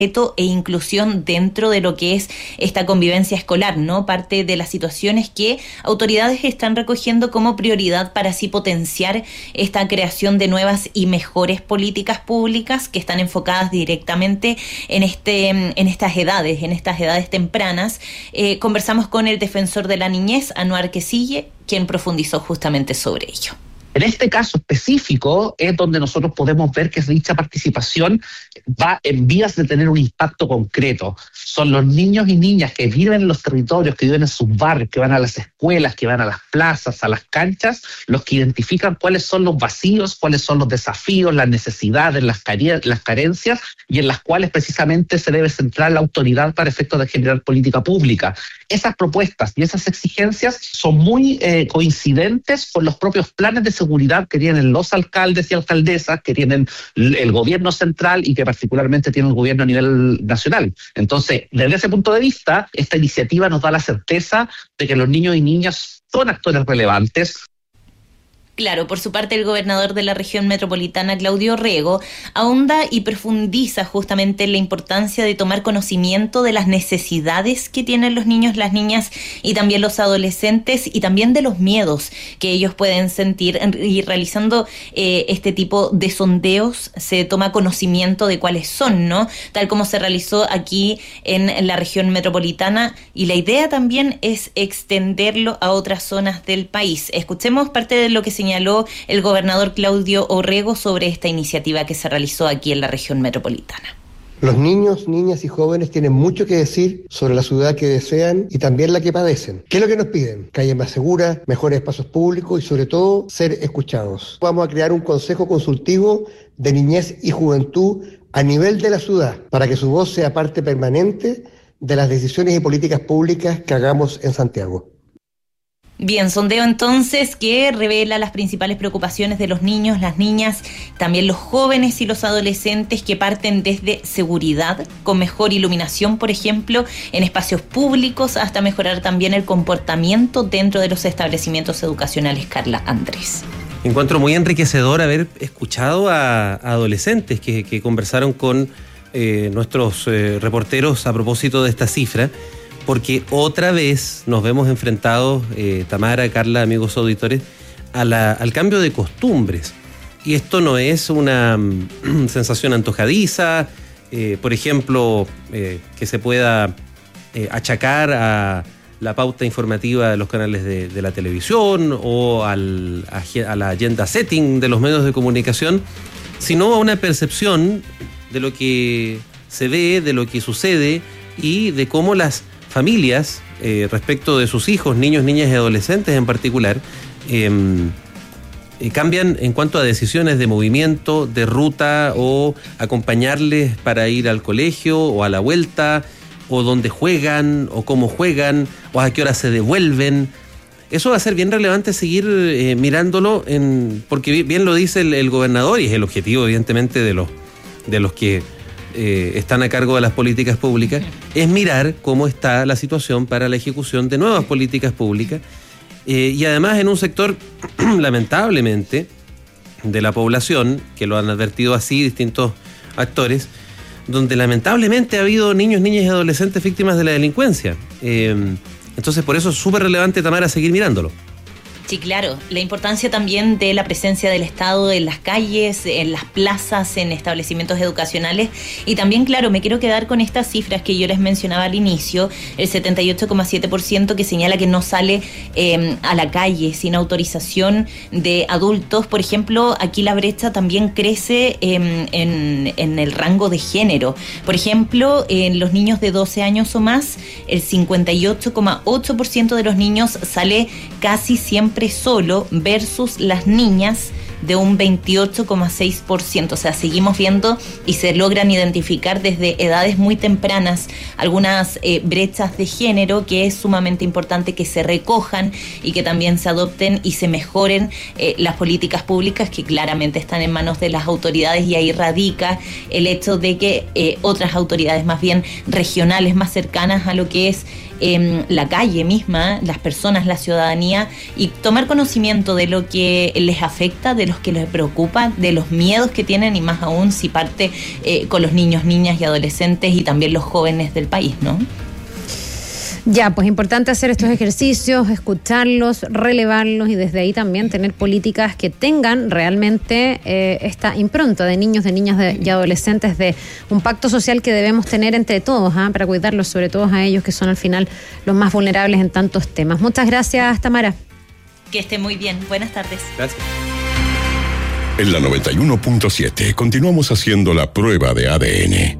e inclusión dentro de lo que es esta convivencia escolar, ¿no? Parte de las situaciones que autoridades están recogiendo como prioridad para así potenciar esta creación de nuevas y mejores políticas públicas que están enfocadas directamente en estas edades tempranas. Conversamos con el defensor de la niñez, Anuar Quesille, quien profundizó justamente sobre ello. En este caso específico es donde nosotros podemos ver que dicha participación va en vías de tener un impacto concreto. Son los niños y niñas que viven en los territorios, que viven en sus barrios, que van a las escuelas, que van a las plazas, a las canchas, los que identifican cuáles son los vacíos, cuáles son los desafíos, las necesidades, las carencias, y en las cuales precisamente se debe centrar la autoridad para efectos de generar política pública. Esas propuestas y esas exigencias son muy coincidentes con los propios planes de seguridad que tienen los alcaldes y alcaldesas, que tienen el gobierno central y que particularmente tiene el gobierno a nivel nacional. Entonces, desde ese punto de vista, esta iniciativa nos da la certeza de que los niños y niñas son actores relevantes. Claro, por su parte el gobernador de la región metropolitana, Claudio Orrego, ahonda y profundiza justamente la importancia de tomar conocimiento de las necesidades que tienen los niños, las niñas y también los adolescentes, y también de los miedos que ellos pueden sentir, y realizando este tipo de sondeos se toma conocimiento de cuáles son, ¿no? Tal como se realizó aquí en la región metropolitana, y la idea también es extenderlo a otras zonas del país. Escuchemos parte de lo que señaló el gobernador Claudio Orrego sobre esta iniciativa que se realizó aquí en la región metropolitana. Los niños, niñas y jóvenes tienen mucho que decir sobre la ciudad que desean y también la que padecen. ¿Qué es lo que nos piden? Calles más seguras, mejores espacios públicos y sobre todo ser escuchados. Vamos a crear un consejo consultivo de niñez y juventud a nivel de la ciudad para que su voz sea parte permanente de las decisiones y políticas públicas que hagamos en Santiago. Bien, sondeo entonces que revela las principales preocupaciones de los niños, las niñas, también los jóvenes y los adolescentes, que parten desde seguridad, con mejor iluminación, por ejemplo, en espacios públicos, hasta mejorar también el comportamiento dentro de los establecimientos educacionales. Carla Andrés. Encuentro muy enriquecedor haber escuchado a adolescentes que conversaron con nuestros reporteros a propósito de esta cifra, porque otra vez nos vemos enfrentados, Tamara, Carla, amigos auditores, al cambio de costumbres. Y esto no es una sensación antojadiza, por ejemplo, que se pueda achacar a la pauta informativa de los canales de la televisión o a la agenda setting de los medios de comunicación, sino a una percepción de lo que se ve, de lo que sucede y de cómo las familias, respecto de sus hijos, niños, niñas y adolescentes en particular, cambian en cuanto a decisiones de movimiento, de ruta, o acompañarles para ir al colegio o a la vuelta, o dónde juegan, o cómo juegan, o a qué hora se devuelven. Eso va a ser bien relevante seguir mirándolo, porque bien lo dice el gobernador, y es el objetivo evidentemente de los que están a cargo de las políticas públicas, es mirar cómo está la situación para la ejecución de nuevas políticas públicas, y además en un sector lamentablemente de la población, que lo han advertido así distintos actores, donde lamentablemente ha habido niños, niñas y adolescentes víctimas de la delincuencia. Entonces por eso es súper relevante, Tamara, seguir mirándolo. Sí, claro. La importancia también de la presencia del Estado en las calles, en las plazas, en establecimientos educacionales. Y también, claro, me quiero quedar con estas cifras que yo les mencionaba al inicio, el 78,7% que señala que no sale a la calle sin autorización de adultos. Por ejemplo, aquí la brecha también crece en el rango de género. Por ejemplo, en los niños de 12 años o más, el 58,8% de los niños sale casi siempre solo, versus las niñas de un 28,6%. O sea, seguimos viendo y se logran identificar desde edades muy tempranas algunas brechas de género, que es sumamente importante que se recojan y que también se adopten y se mejoren las políticas públicas, que claramente están en manos de las autoridades, y ahí radica el hecho de que otras autoridades más bien regionales, más cercanas a lo que es la calle misma, las personas, la ciudadanía, y tomar conocimiento de lo que les afecta, de los que les preocupa, de los miedos que tienen, y más aún si parte con los niños, niñas y adolescentes y también los jóvenes del país, ¿no? Ya, pues importante hacer estos ejercicios, escucharlos, relevarlos y desde ahí también tener políticas que tengan realmente esta impronta de niños, de niñas y adolescentes, de un pacto social que debemos tener entre todos, para cuidarlos, sobre todo a ellos que son al final los más vulnerables en tantos temas. Muchas gracias, Tamara. Que esté muy bien. Buenas tardes. Gracias. En la 91.7 continuamos haciendo la prueba de ADN.